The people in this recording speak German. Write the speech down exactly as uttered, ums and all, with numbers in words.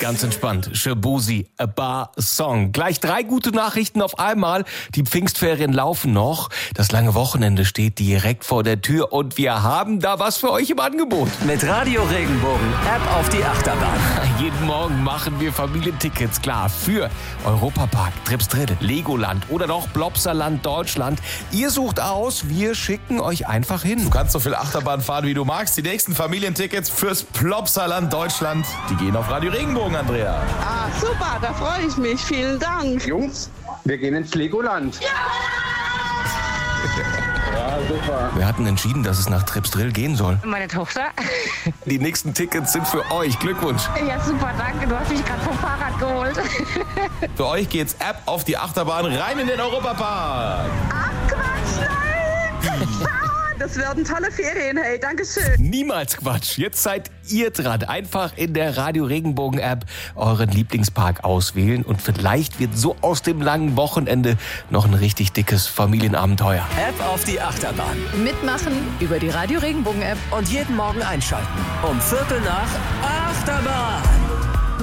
Ganz entspannt. Shaboozey, A Bar Song. Gleich drei gute Nachrichten auf einmal. Die Pfingstferien laufen noch. Das lange Wochenende steht direkt vor der Tür und wir haben da was für euch im Angebot. Mit Radio Regenbogen App auf die Achterbahn. Jeden Morgen machen wir Familientickets klar für Europapark, Tripsdrill, Legoland oder doch Blopsaland Deutschland. Ihr sucht aus, wir schicken euch einfach hin. Du kannst so viel Achterbahn fahren, wie du magst. Die nächsten Familientickets fürs Plopsaland Deutschland, die gehen auf Radio Regenbogen, Andrea. Ah, super, da freue ich mich. Vielen Dank. Jungs, wir gehen ins Legoland. Ja, super. Wir hatten entschieden, dass es nach Tripsdrill gehen soll. Meine Tochter. Die nächsten Tickets sind für euch. Glückwunsch. Ja, super, danke. Du hast mich gerade vom Fahrrad geholt. Für euch geht's App auf die Achterbahn rein in den Europapark. Ach, Quatsch, nein. Das werden tolle Ferien, hey, danke schön. Niemals Quatsch. Jetzt seid ihr dran. Einfach in der Radio Regenbogen App euren Lieblingspark auswählen und vielleicht wird so aus dem langen Wochenende noch ein richtig dickes Familienabenteuer. App auf die Achterbahn. Mitmachen über die Radio Regenbogen App. Und jeden Morgen einschalten. Um Viertel nach Achterbahn.